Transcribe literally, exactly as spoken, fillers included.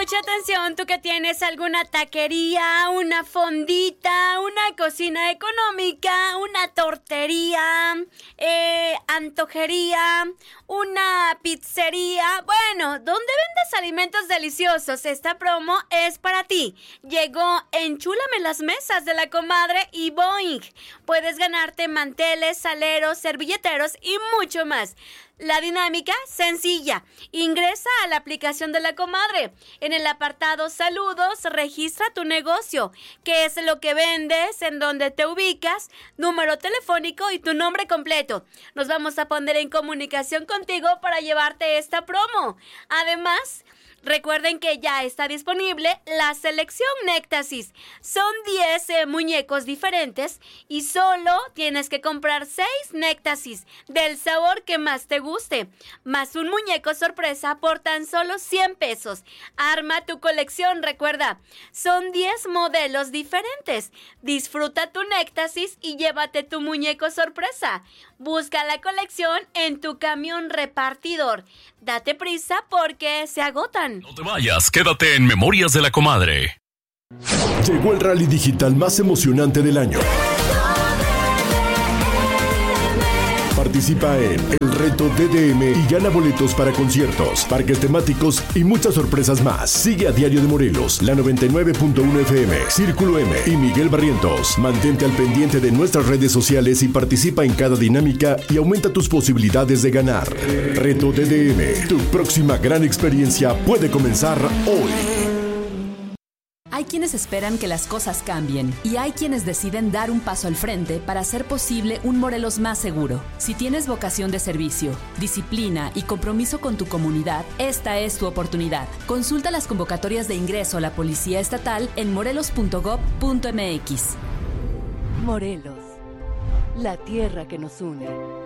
mucha atención, tú que tienes alguna taquería, una fondita, una cocina económica, una tortería, eh, antojería, una pizzería. Bueno, donde vendas alimentos deliciosos, esta promo es para ti. Llegó Enchúlame las mesas de la comadre y Boing. Puedes ganarte manteles, saleros, servilleteros y mucho más. La dinámica, sencilla. Ingresa a la aplicación de la comadre. En el apartado Saludos, registra tu negocio. ¿Qué es lo que vendes? ¿En dónde te ubicas? Número telefónico y tu nombre completo. Nos vamos a poner en comunicación contigo para llevarte esta promo. Además, recuerden que ya está disponible la selección Néctasis. Son diez eh, muñecos diferentes y solo tienes que comprar seis Néctasis del sabor que más te guste, más un muñeco sorpresa por tan solo cien pesos. Arma tu colección, recuerda, son diez modelos diferentes. Disfruta tu Néctasis y llévate tu muñeco sorpresa. Busca la colección en tu camión repartidor. Date prisa porque se agotan. No te vayas, quédate en Memorias de la Comadre. Llegó el rally digital más emocionante del año. Participa en el reto D D M y gana boletos para conciertos, parques temáticos y muchas sorpresas más. Sigue a Diario de Morelos, la noventa y nueve punto uno F M, Círculo M y Miguel Barrientos. Mantente al pendiente de nuestras redes sociales y participa en cada dinámica y aumenta tus posibilidades de ganar. Reto D D M, tu próxima gran experiencia puede comenzar hoy. Hay quienes esperan que las cosas cambien y hay quienes deciden dar un paso al frente para hacer posible un Morelos más seguro. Si tienes vocación de servicio, disciplina y compromiso con tu comunidad, esta es tu oportunidad. Consulta las convocatorias de ingreso a la Policía Estatal en morelos punto gob punto m x. Morelos, la tierra que nos une.